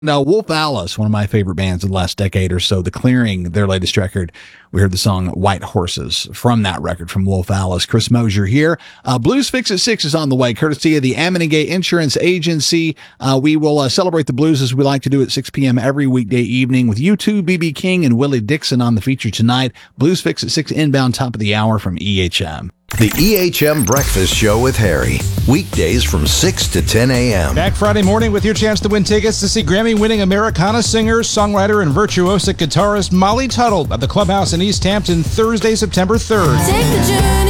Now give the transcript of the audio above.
Now, Wolf Alice, one of my favorite bands of the last decade or so, The Clearing, their latest record, we heard the song White Horses from that record from Wolf Alice. Chris Mosier here. Blues Fix at 6 is on the way, courtesy of the Ammonigate Insurance Agency. We will celebrate the blues as we like to do at 6 p.m. every weekday evening with U2, B.B. King, and Willie Dixon on the feature tonight. Blues Fix at 6 inbound, top of the hour from EHM. The EHM Breakfast Show with Harry. Weekdays from 6 to 10 a.m. Back Friday morning with your chance to win tickets to see Grammy-winning Americana singer, songwriter, and virtuosic guitarist Molly Tuttle at the Clubhouse in East Hampton Thursday, September 3rd. Take the journey.